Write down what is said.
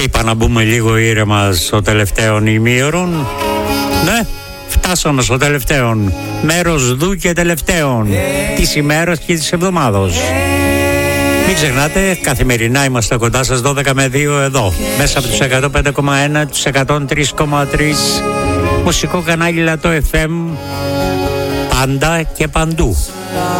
Είπα να μπούμε λίγο ήρεμα στο τελευταίο ημίωρον. Ναι, φτάσαμε στο τελευταίο μέρος δου και τελευταίων της ημέρας και της εβδομάδος. Μην ξεχνάτε, καθημερινά είμαστε κοντά σας 12 με 2 εδώ, μέσα από τους 105,1, τους 103,3, μουσικό κανάλι Λατό FM, πάντα και παντού.